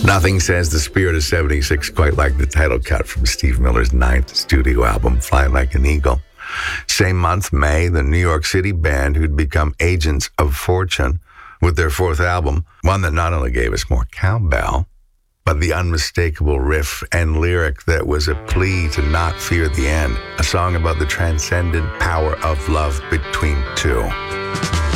Nothing says the spirit of 76 quite like the title cut from Steve Miller's 9th studio album, Fly Like an Eagle. Same month, May, the New York City band who'd become Agents of Fortune with their 4th album, one that not only gave us more cowbell, but the unmistakable riff and lyric that was a plea to not fear the end, a song about the transcendent power of love between two.